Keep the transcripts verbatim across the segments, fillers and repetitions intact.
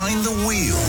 behind the wheel.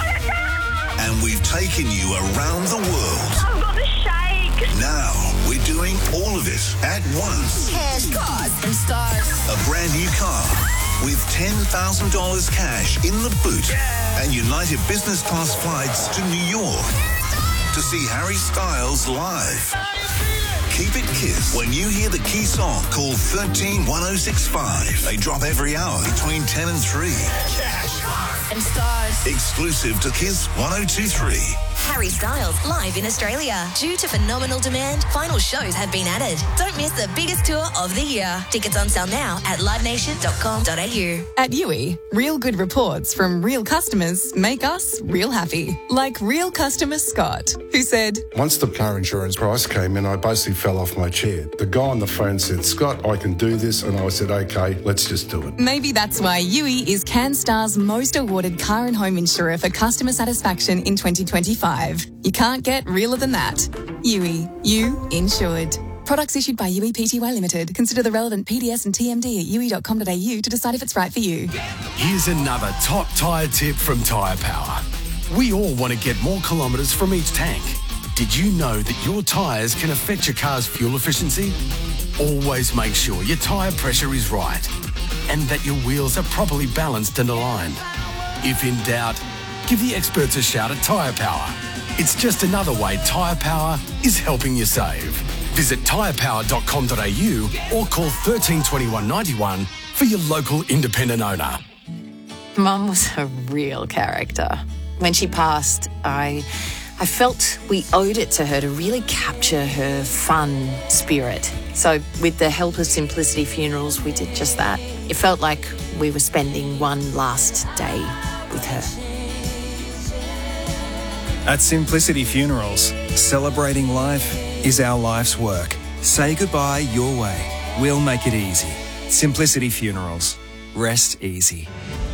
And we've taken you around the world. I've got the shakes. Now we're doing all of it at once. Cash, cars and stars. A brand new car with ten thousand dollars cash in the boot and United Business Class flights to New York to see Harry Styles live. Keep it Kiss. When you hear the key song, call one three one oh six five. They drop every hour between ten and three. Cash, cars and stars. Exclusive to Kiss one oh two three. Harry Styles live in Australia. Due to phenomenal demand, final shows have been added. Don't miss the biggest tour of the year. Tickets on sale now at live nation dot com dot a u. At U I, real good reports from real customers make us real happy. Like real customer Scott, who said, once the car insurance price came in, I basically fell off my chair. The guy on the phone said, Scott, I can do this. And I said, okay, let's just do it. Maybe that's why U I is CanStar's most awarded car and home insurer for customer satisfaction in twenty twenty-five. You can't get realer than that. U I, you insured. Products issued by U I Pty Limited. Consider the relevant P D S and T M D at u i dot com dot a u to decide if it's right for you. Here's another top tyre tip from Tyre Power. We all want to get more kilometres from each tank. Did you know that your tyres can affect your car's fuel efficiency? Always make sure your tyre pressure is right and that your wheels are properly balanced and aligned. If in doubt, give the experts a shout at Tyre Power. It's just another way Tyre Power is helping you save. Visit tyre power dot com dot a u or call one three two one nine one for your local independent owner. Mum was a real character. When she passed, I I felt we owed it to her to really capture her fun spirit. So with the help of Simplicity Funerals, we did just that. It felt like we were spending one last day with her. At Simplicity Funerals, celebrating life is our life's work. Say goodbye your way. We'll make it easy. Simplicity Funerals. Rest easy.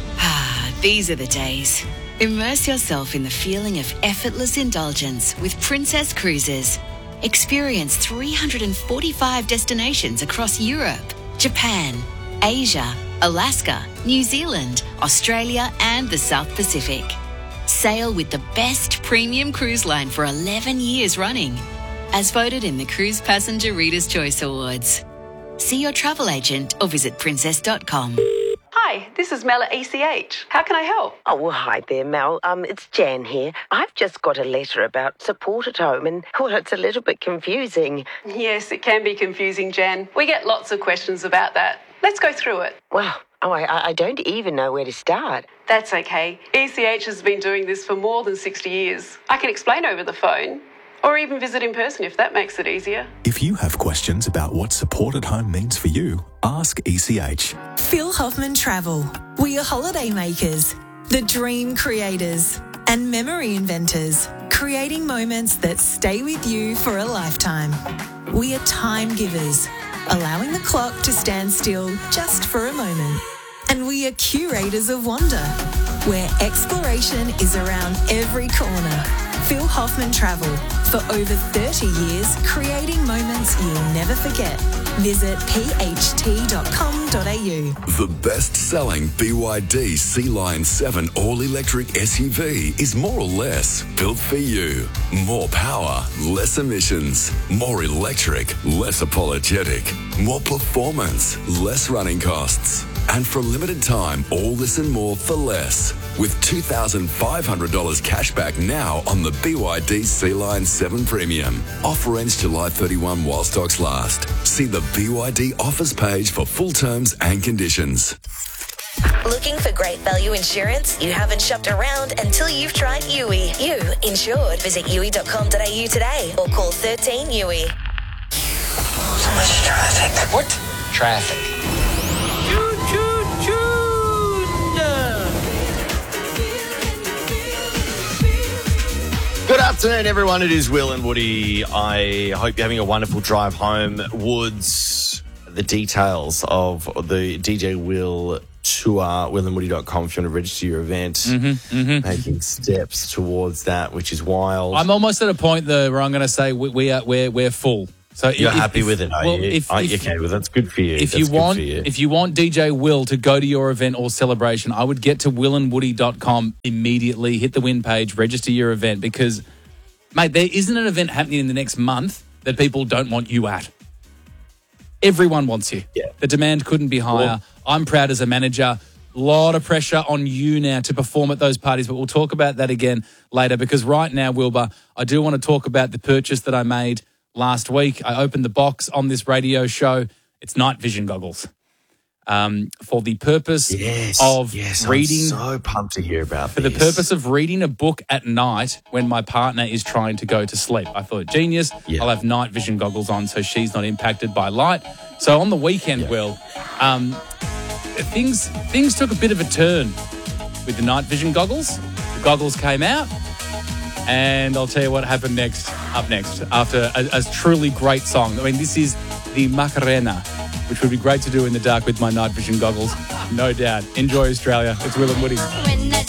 Ah, these are the days. Immerse yourself in the feeling of effortless indulgence with Princess Cruises. Experience three hundred forty-five destinations across Europe, Japan, Asia, Alaska, New Zealand, Australia, and the South Pacific. Sail with the best premium cruise line for eleven years running, as voted in the Cruise Passenger Reader's Choice Awards. See your travel agent or visit princess dot com. Hi, this is Mel at E C H. How can I help? Oh, well, hi there, Mel. Um, it's Jan here. I've just got a letter about support at home and, well, it's a little bit confusing. Yes, it can be confusing, Jan. We get lots of questions about that. Let's go through it. Well, oh, I, I don't even know where to start. That's okay. E C H has been doing this for more than sixty years. I can explain over the phone, or even visit in person if that makes it easier. If you have questions about what support at home means for you, ask E C H. Phil Hoffman Travel. We are holiday makers, the dream creators, and memory inventors, creating moments that stay with you for a lifetime. We are time givers, allowing the clock to stand still just for a moment. And we are curators of wonder, where exploration is around every corner. Phil Hoffman Travel, for over thirty years, creating moments you'll never forget. Visit p h t dot com dot a u. The best-selling B Y D Sea Lion seven all-electric S U V is more or less built for you. More power, less emissions. More electric, less apologetic. More performance, less running costs. And for a limited time, all this and more for less. With two thousand five hundred dollars cash back now on the B Y D Sea Lion seven Premium. Offer ends July thirty-first while stocks last. See the B Y D offers page for full terms and conditions. Looking for great value insurance? You haven't shopped around until you've tried U I. You insured. Visit u i dot com dot a u today or call thirteen U I. So much traffic. What? Traffic. Good afternoon, everyone. It is Will and Woody. I hope you're having a wonderful drive home. Woods, the details of the D J Will tour, will and woody dot com if you want to register your event. Mm-hmm, mm-hmm. Making steps towards that, which is wild. I'm almost at a point, though, where I'm going to say we, we are, we're, we're full. So You're if- happy if- with it, are well, you? if- are you if- okay with it? That's good for you. If That's you good want, for you. if you want D J Will to go to your event or celebration, I would get to will and woody dot com immediately, hit the win page, register your event because, mate, there isn't an event happening in the next month that people don't want you at. Everyone wants you. Yeah. The demand couldn't be higher. Well- I'm proud as a manager. A lot of pressure on you now to perform at those parties, but we'll talk about that again later because right now, Wilbur, I do want to talk about the purchase that I made last week. I opened the box on this radio show. It's night vision goggles um, for the purpose yes, of yes, reading. I'm so pumped to hear about For this. the purpose of reading a book at night when my partner is trying to go to sleep. I thought, genius, Yeah. I'll have night vision goggles on so she's not impacted by light. So on the weekend, Yeah. Will, um, things things took a bit of a turn with the night vision goggles. The goggles came out, and I'll tell you what happened next, up next, after a, a truly great song. I mean, this is the Macarena, which would be great to do in the dark with my night vision goggles, no doubt. Enjoy Australia. It's Will and Woody. When the